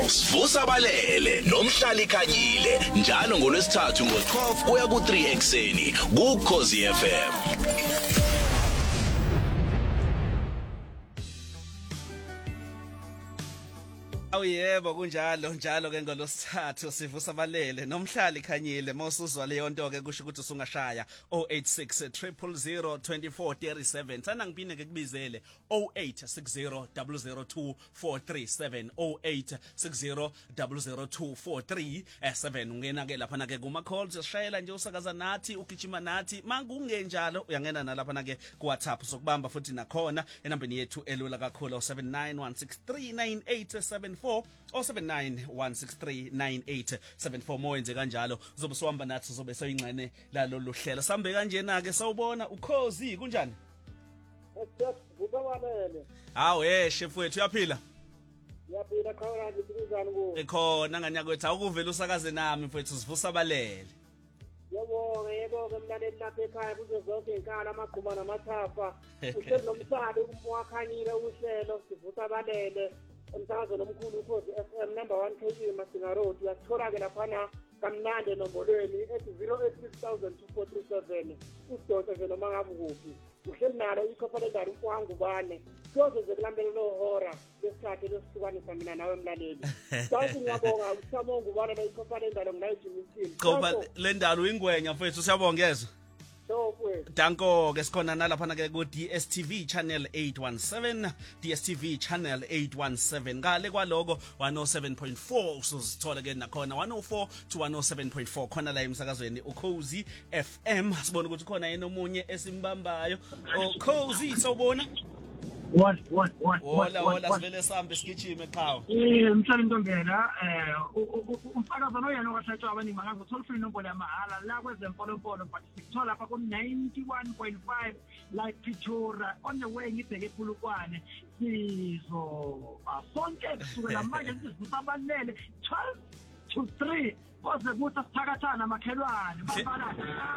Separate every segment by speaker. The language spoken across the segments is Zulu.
Speaker 1: Sivusa Balele nomhlali Khanyile njalo ngolwesithathu ngo12 kuya ku3 ekseni kuKhosi FM.
Speaker 2: Yebo kunjalo njalo ke ngolosithathu sivusa Balele nomhlali Khanyile mawusuzwa leyo nto ke kusho ukuthi usungashaya 086 000 2437 sana ngipine ke kubizele 0860 002 437 0860 002 437 ungena ke lapha na ke kuma calls usishayela nje usakaza nathi ugijima nathi mangungenjalo uyangena nalapha na ke ku WhatsApp sokubamba futhi nakhona enambeni yethu elula kakhulu 0791639874 0791639874 moyenze kanjalo uzobe siwamba nathi uzobe soyingxene lalo luhlelo sambe kanjena ke sawubona ukhozi kunjani hawe chef wethu uyaphila
Speaker 3: yaphila khona ngizizana ku
Speaker 2: ekhona nganya kwethu awukuvela usakaze nami mfethu sivusa Balele
Speaker 3: yebo mlaleli lapha ekhaya kuze zonke inkala amagquma namathafa uhlelo nomsali umwakhanyile uhlelo sivusa Balele umsakazo nomkhulu uKhosi FM number 1 KG Masinga Road uyathola ke lapha kamnande nombolweni ethi 08602437 usidonse nje noma ngabe kuphi uhleli nalo ikhophalendari ukwangu bane soze zekulambela lo hora lesikhathi lesihlukanisa mina nawe mlaleli sathi ngiyabonga uSamongu bana la ikhophalendari nginayijimisini
Speaker 2: qoba le ndalo ingwenya mfethu siyabongeza Danko ke sikhona nalapha na ke ku DSTV channel 817 DSTV channel 817 ngale kwaloko 107.4 usuzithola ke nakhona 104 to 107.4 khona la emsakazweni uKhosi FM sibona ukuthi khona yena omunye esimbambayo Khosi sawubona Hola sivele sambe sigijime qhawe
Speaker 3: mhlali Ntombela umfakazi noyena okwathathwa abaningi makazi uthola free nombolo yamahala la kwezempolopolo but sithola lapha ku 91.5 like Pretoria on the way ngibheke ePulukwane sizo sonke kusukela manje sivusa Balele 12 to 3 Koze kuthi sithakathana makhelwane bafana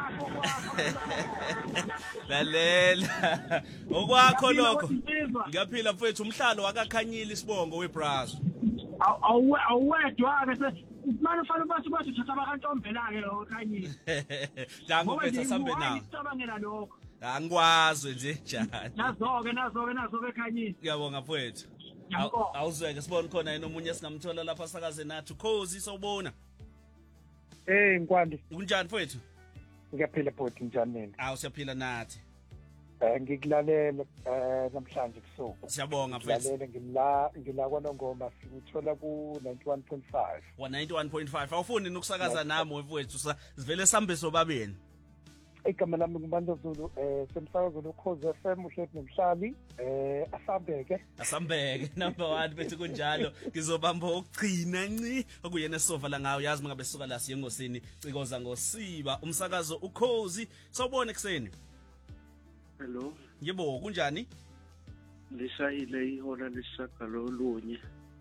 Speaker 2: Lalela okwakho lokho ngiyaphila mfethu umhlalo wakakhanyile isibongo weBrazil
Speaker 3: awuwedwa ke manje ufana bathi uthatha abakantombela ke lo Khanyile
Speaker 2: dango mfethu sambe nawo
Speaker 3: ngicabangela lokho
Speaker 2: angikwazi nje njani
Speaker 3: nazo ke Khanyile
Speaker 2: ngiyabonga mfethu awuzweke sibona khona yena omunye esingamthola lapha sakaze nathi uKhosi sawubona
Speaker 3: Nkwandi
Speaker 2: kunjani mfethu
Speaker 3: ngiyaphila bhodi njani
Speaker 2: siyaphila nathi
Speaker 3: ngikulalela namhlanje kusuku
Speaker 2: siyabonga mfethu
Speaker 3: ngila kwaNongoma sikuthola ku 91.5
Speaker 2: 91.5 awufuni nokusakaza nami mfethu sivele sambe sobabeni
Speaker 3: igama lami nguMando Zulu semsakazo noKhosi FM uhleli nomhlali
Speaker 2: asambeke number 1 bethu kunjalo ngizobamba ukugcina nci okuyena sofa la ngayo yazi mangabe suka la siye ngosini cikoza ngosiba umsakazo uKhosi sawubona ekseni
Speaker 4: hello
Speaker 2: yebo kunjani
Speaker 4: lisayile ihora lesaka lo lunye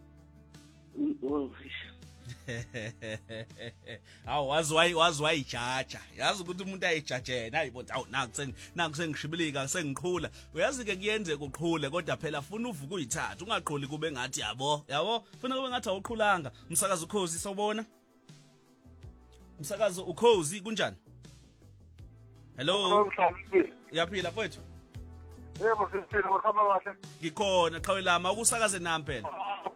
Speaker 2: wazwa ijaja yazi ukuthi umuntu ayijajena ayibona naku sengishibilika sengiqhula uyazi ke kuyenze kuqhule kodwa phela funa uvuka uyithatha ungaqhuli kube ngathi yabo funa kube ngathi awuqhulanga umsakazo uKhosi sawubona umsakazo uKhosi kunjani hello yaphila mfethu
Speaker 3: yebo siphila ngokhamba kahle
Speaker 2: ngikhona qhawe lama ukusakaze nami phela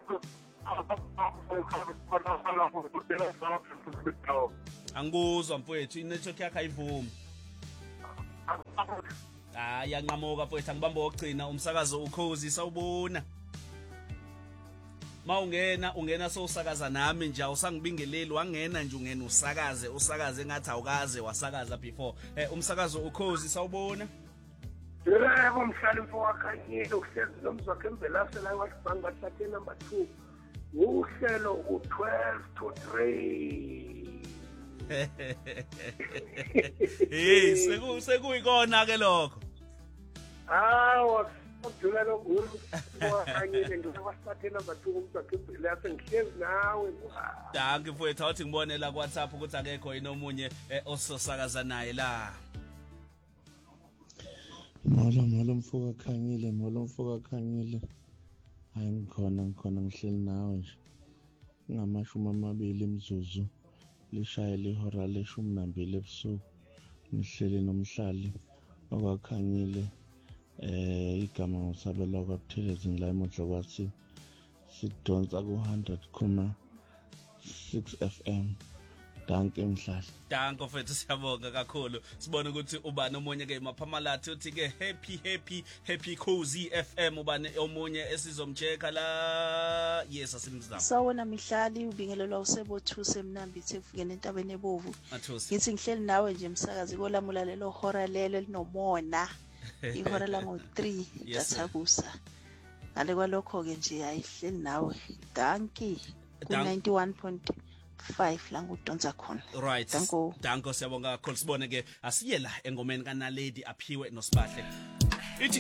Speaker 2: angikuzwa mfowethu inetwork yakhe ayivumi yanqamuka mfowethu angibamba ogcina umsakazo uKhosi sawubona ungena sowusakaza nami nje awusangibingeleli wangena nje ungena usakaze ngathi awukaze wasakaza before umsakazo uKhosi sawubona
Speaker 3: yebo mhlali mfowakhanyile uhlezi nomzwakhe emvelase la wasibanga thathe number 2 uhlelo u12 to 3
Speaker 2: sekuyikona ke lokho
Speaker 3: udlula lokho wakhanyile ngiwasithathe number 2 umzwakhe emvelase ngihlezi nawe
Speaker 2: danke mfowethu awuthi ngibone la ku WhatsApp ukuthi akekho yini omunye ososakaza naye la
Speaker 5: Molo mfoka khanyile hayi ngikhona ngihleli nawe nje ngamashumi amabili imzuzu lishaye lihora leshumi nambili ebusuku nihleli nomhlali okwakhanyile igama ngusabela kwaButhelezi ngila emodlo kwathi sidonsa ku 100.6 FM. Danke mhlali.
Speaker 2: Danke mfethu siyabonga kakhulu. Sibone ukuthi ubani omunye ke maphamalathe uthi ke happy cozy FM ubani omunye esizomcheka la yes asimzama.
Speaker 6: Sawona mihlali ubingelelwa usebothuse Mnambithe kufike entabeni ebovu.
Speaker 2: Athusi.
Speaker 6: Ngithi ngihleli nawe nje msakazi kolamula lelo hora lelo linomona. Ihora la ngo3 dathakusa. Ngale kwalokho ke nje ayihleli nawe. Danke ku 91.5 la ngudonsa khona.
Speaker 2: Right. Danko siyabonga kakhulu. Sibone ke asiye la engomeni kaNaledi aphiwe noSibahle.